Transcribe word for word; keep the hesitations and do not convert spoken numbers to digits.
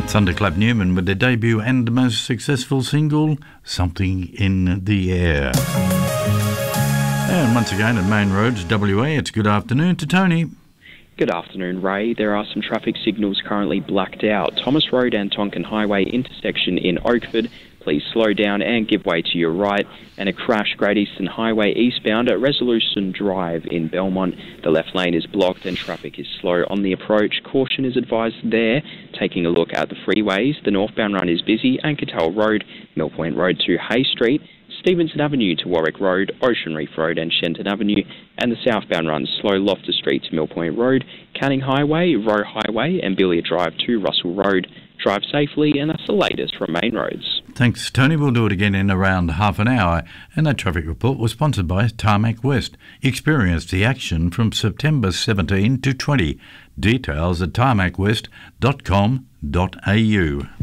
Thunderclap Newman with their debut and most successful single, Something in the Air. And once again at Main Roads, W A, it's good afternoon to Tony. Good afternoon, Ray. There are some traffic signals currently blacked out. Thomas Road and Tonkin Highway intersection in Oakford. Please slow down and give way to your right. And a crash, Great Eastern Highway eastbound at Resolution Drive in Belmont. The left lane is blocked and traffic is slow on the approach. Caution is advised there. Taking a look at the freeways, the northbound run is busy. Ankertel Road, Mill Point Road to Hay Street, Stevenson Avenue to Warwick Road, Ocean Reef Road and Shenton Avenue, and the southbound runs slow Loftus Street to Mill Point Road, Canning Highway, Roe Highway and Billiard Drive to Russell Road. Drive safely, and that's the latest from Main Roads. Thanks, Tony. We'll do it again in around half an hour. And that traffic report was sponsored by Tarmac West. Experience the action from September seventeenth to twentieth. Details at tarmac west dot com dot a u.